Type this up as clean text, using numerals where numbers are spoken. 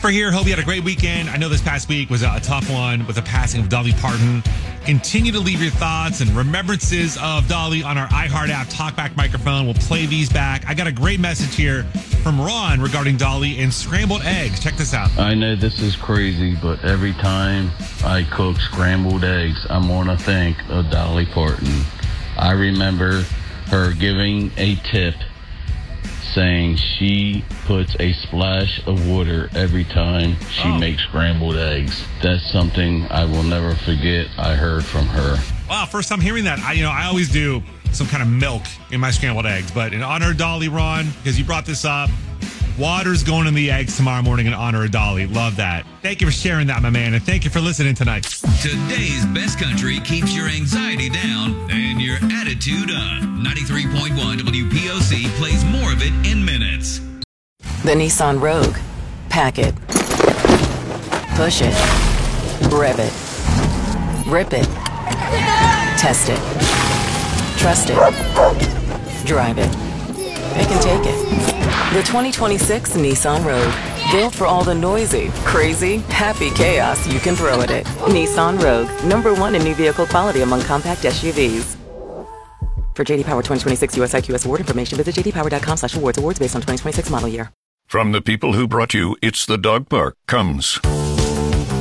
Casper here. Hope you had a great weekend. I know this past week was a tough one with the passing of Dolly Parton. Continue to leave your thoughts and remembrances of Dolly on our iHeart app talkback microphone. We'll play these back. I got a great message here from Ron regarding Dolly and scrambled eggs. Check this out. I know this is crazy, but every time I cook scrambled eggs, I'm going to think of Dolly Parton. I remember her giving a tip saying she puts a splash of water every time she makes scrambled eggs. That's something I will never forget I heard from her. Wow, first time hearing that. I always do some kind of milk in my scrambled eggs, but in honor of Dolly, Ron, because you brought this up, water's going in the eggs tomorrow morning in honor of Dolly. Love that. Thank you for sharing that, my man, and thank you for listening tonight. Today's best country keeps your anxiety down and your attitude up. 93.1 WPOC plays more of it in minutes. The Nissan Rogue. Pack it. Push it. Rev it. Rip it. Test it. Trust it. Drive it. Pick and take it. The 2026 Nissan Rogue. Built for all the noisy, crazy, happy chaos you can throw at it. Nissan Rogue. #1 in new vehicle quality among compact SUVs. For JD Power 2026 US IQS award information, visit jdpower.com/awards. Awards based on 2026 model year. From the people who brought you It's the Dog Park comes